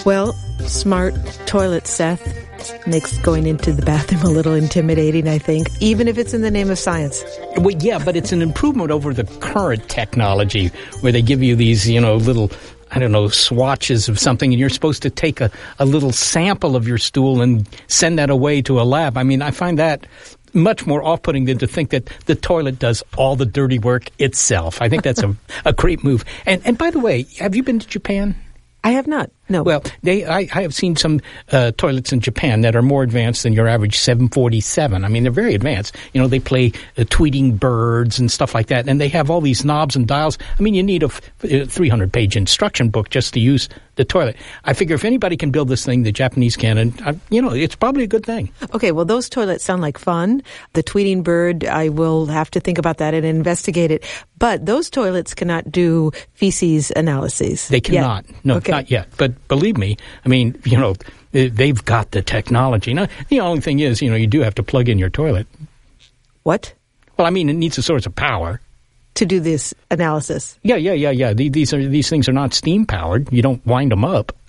Well, smart toilet, Seth, makes going into the bathroom a little intimidating, I think, even if it's in the name of science. Well, yeah, but it's an improvement over the current technology where they give you these, little, swatches of something, and you're supposed to take a little sample of your stool and send that away to a lab. I mean, I find that much more off-putting than to think that the toilet does all the dirty work itself. I think that's a great move. And by the way, have you been to Japan? I have not, no. Well, I have seen some toilets in Japan that are more advanced than your average 747. I mean, they're very advanced. They play tweeting birds and stuff like that, and they have all these knobs and dials. I mean, you need a 300-page instruction book just to use the toilet. I figure if anybody can build this thing, the Japanese can, and, it's probably a good thing. Okay, well, those toilets sound like fun. The tweeting bird, I will have to think about that and investigate it. But those toilets cannot do feces analyses. They cannot. Yet. No, okay. Not yet. But believe me, I mean, they've got the technology. Now, the only thing is, you do have to plug in your toilet. What? Well, I mean, it needs a source of power. To do this analysis? Yeah. These things are not steam-powered. You don't wind them up.